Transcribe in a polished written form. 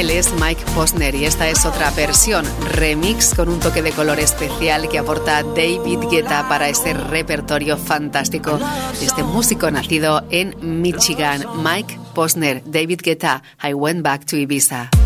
Él es Mike Posner y esta es otra versión, remix con un toque de color especial que aporta David Guetta para este repertorio fantástico de este músico nacido en Michigan. Mike Posner, David Guetta, I Went Back to Ibiza.